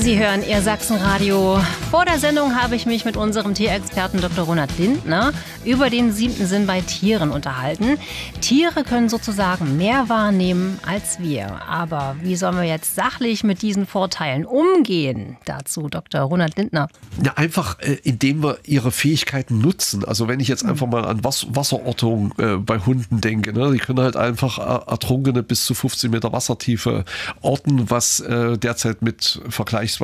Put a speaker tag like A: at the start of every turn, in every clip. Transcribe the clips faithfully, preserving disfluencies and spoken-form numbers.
A: Sie hören Ihr Sachsenradio. Vor der Sendung habe ich mich mit unserem Tierexperten Doktor Ronald Lindner über den siebten Sinn bei Tieren unterhalten. Tiere können sozusagen mehr wahrnehmen als wir. Aber wie sollen wir jetzt sachlich mit diesen Vorteilen umgehen? Dazu Doktor Ronald Lindner.
B: Ja, einfach äh, indem wir ihre Fähigkeiten nutzen. Also wenn ich jetzt einfach mal an Was- Wasserortung äh, bei Hunden denke, ne? Die können halt einfach äh, Ertrunkene bis zu fünfzehn Meter Wassertiefe orten, was äh, derzeit mit vergleichsweise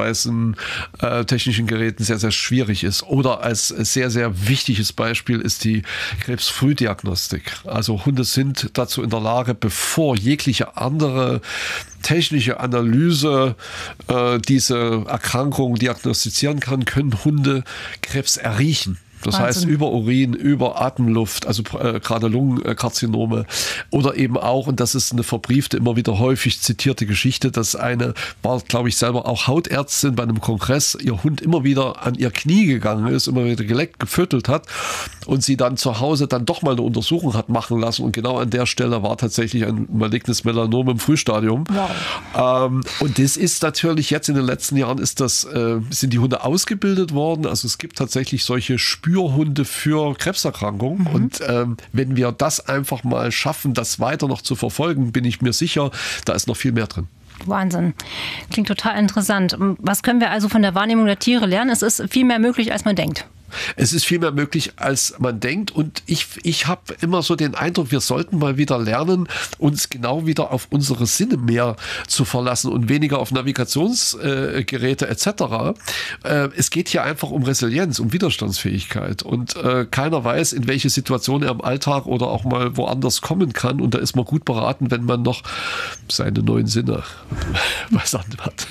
B: äh, technischen Geräten sehr, sehr schwierig ist. Oder als sehr, sehr wichtiges Beispiel ist die Krebsfrühdiagnostik. Also Hunde sind dazu in der Lage, bevor jegliche andere technische Analyse äh, diese Erkrankung diagnostizieren kann, können Hunde Krebs erriechen. Das Wahnsinn. Heißt, über Urin, über Atemluft, also äh, gerade Lungenkarzinome oder eben auch, und das ist eine verbriefte, immer wieder häufig zitierte Geschichte, dass eine, war glaube ich selber auch Hautärztin bei einem Kongress, ihr Hund immer wieder an ihr Knie gegangen ist, immer wieder geleckt, gefüttert hat und sie dann zu Hause dann doch mal eine Untersuchung hat machen lassen und genau an der Stelle war tatsächlich ein malignes Melanom im Frühstadium. Wow. Ähm, und das ist natürlich jetzt in den letzten Jahren ist das, äh, sind die Hunde ausgebildet worden, also es gibt tatsächlich solche Spür Spürhunde für Krebserkrankungen. Mhm. Und ähm, wenn wir das einfach mal schaffen, das weiter noch zu verfolgen, bin ich mir sicher, da ist noch viel mehr drin.
A: Wahnsinn. Klingt total interessant. Was können wir also von der Wahrnehmung der Tiere lernen? Es ist viel mehr möglich, als man denkt.
B: Es ist viel mehr möglich, als man denkt. Und ich, ich habe immer so den Eindruck, wir sollten mal wieder lernen, uns genau wieder auf unsere Sinne mehr zu verlassen und weniger auf Navigationsgeräte äh, et cetera. Äh, es geht hier einfach um Resilienz, um Widerstandsfähigkeit. Und äh, keiner weiß, in welche Situation er im Alltag oder auch mal woanders kommen kann. Und da ist man gut beraten, wenn man noch seine neuen Sinne beisammen hat.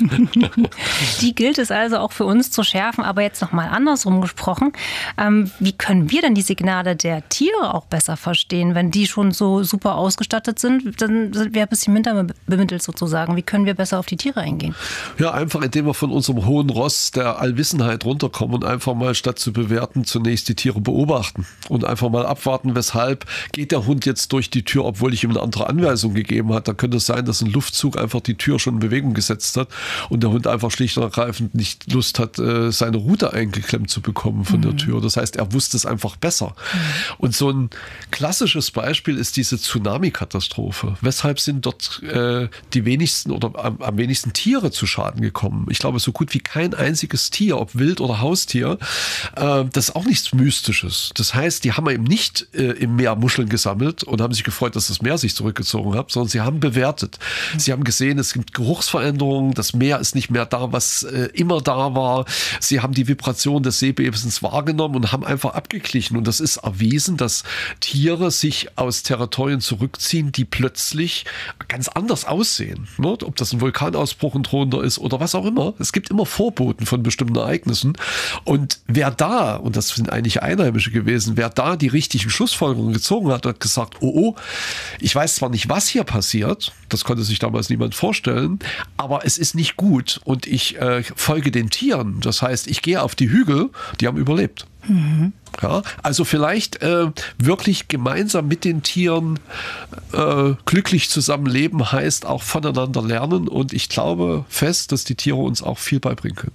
A: Die gilt es also auch für uns zu schärfen. Aber jetzt noch mal andersrum gesprochen. Ähm, wie können wir denn die Signale der Tiere auch besser verstehen, wenn die schon so super ausgestattet sind? Dann sind wir ein bisschen minder bemittelt sozusagen. Wie können wir besser auf die Tiere eingehen?
B: Ja, einfach indem wir von unserem hohen Ross der Allwissenheit runterkommen und einfach mal statt zu bewerten zunächst die Tiere beobachten und einfach mal abwarten, weshalb geht der Hund jetzt durch die Tür, obwohl ich ihm eine andere Anweisung gegeben habe. Da könnte es sein, dass ein Luftzug einfach die Tür schon in Bewegung gesetzt hat und der Hund einfach schlicht und ergreifend nicht Lust hat, seine Rute eingeklemmt zu bekommen von der Tür. Das heißt, er wusste es einfach besser. Mhm. Und so ein klassisches Beispiel ist diese Tsunami-Katastrophe. Weshalb sind dort äh, die wenigsten oder am, am wenigsten Tiere zu Schaden gekommen? Ich glaube, so gut wie kein einziges Tier, ob Wild oder Haustier, äh, das ist auch nichts Mystisches. Das heißt, die haben eben nicht äh, im Meer Muscheln gesammelt und haben sich gefreut, dass das Meer sich zurückgezogen hat, sondern sie haben bewertet. Mhm. Sie haben gesehen, es gibt Geruchsveränderungen, das Meer ist nicht mehr da, was äh, immer da war. Sie haben die Vibration des Seebebens wahrgenommen und haben einfach abgeglichen. Und das ist erwiesen, dass Tiere sich aus Territorien zurückziehen, die plötzlich ganz anders aussehen. Ne? Ob das ein Vulkanausbruch ein drohender ist oder was auch immer. Es gibt immer Vorboten von bestimmten Ereignissen. Und wer da, und das sind eigentlich Einheimische gewesen, wer da die richtigen Schlussfolgerungen gezogen hat, hat gesagt, oh, oh, ich weiß zwar nicht, was hier passiert, das konnte sich damals niemand vorstellen, aber es ist nicht gut und ich äh, folge den Tieren. Das heißt, ich gehe auf die Hügel, die haben überlebt. Mhm. Ja, also vielleicht äh, wirklich gemeinsam mit den Tieren äh, glücklich zusammenleben heißt auch voneinander lernen und ich glaube fest, dass die Tiere uns auch viel beibringen können.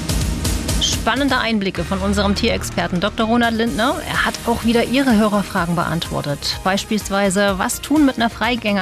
A: Spannende Einblicke von unserem Tierexperten Doktor Ronald Lindner. Er hat auch wieder Ihre Hörerfragen beantwortet. Beispielsweise, was tun mit einer Freigänger